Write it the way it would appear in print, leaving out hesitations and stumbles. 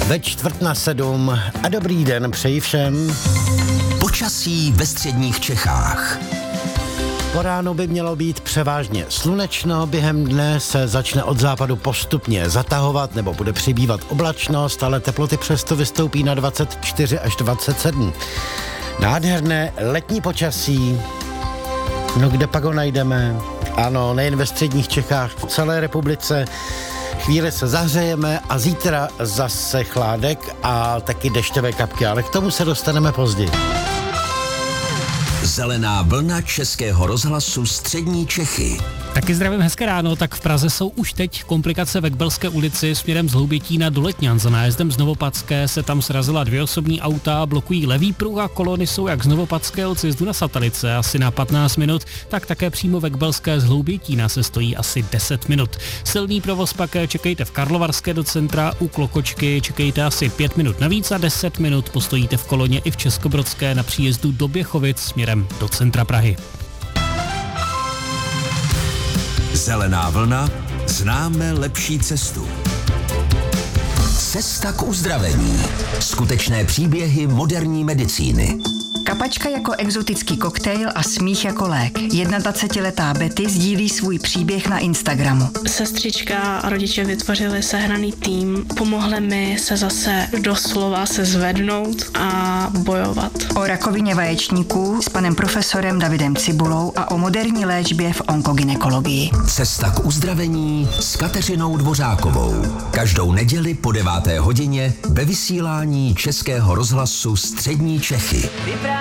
Ve 6:45 a dobrý den přeji všem. Počasí ve středních Čechách. Po ránu by mělo být převážně slunečno, během dne se začne od západu postupně zatahovat nebo bude přibývat oblačnost, ale teploty přesto vystoupí na 24 až 27. Nádherné letní počasí, no kde pak ho najdeme? Ano, nejen ve středních Čechách, v celé republice. Chvíli se zahřejeme a zítra zase chládek a taky dešťové kapky, ale k tomu se dostaneme později. Zelená vlna Českého rozhlasu střední Čechy. Taky zdravím, hezké ráno. Tak v Praze jsou už teď komplikace ve Kbelské ulici směrem z Hloubětína do Letňan. Za nájezdem z Novopadské se tam srazila 2 osobní auta, blokují levý pruh a kolony jsou jak z Novopadské od sjezdu na Satelice asi na 15 minut, tak také přímo ve Kbelské z Hloubětína se stojí asi 10 minut. Silný provoz pak čekejte v Karlovarské do centra, u Klokočky čekejte asi 5 minut navíc a 10 minut postojíte v koloně i v Českobrodské na příjezdu do Běchovic směrem do centra Prahy. Zelená vlna, známe lepší cestu. Cesta k uzdravení. Skutečné příběhy moderní medicíny. Kapačka jako exotický koktejl a smích jako lék. 21letá Betty sdílí svůj příběh na Instagramu. Sestřička a rodiče vytvořili sehraný tým. Pomohli mi se zase doslova se zvednout a bojovat. O rakovině vaječníků s panem profesorem Davidem Cibulou a o moderní léčbě v onkogynekologii. Cesta k uzdravení s Kateřinou Dvořákovou. Každou neděli po 9. hodině ve vysílání Českého rozhlasu střední Čechy.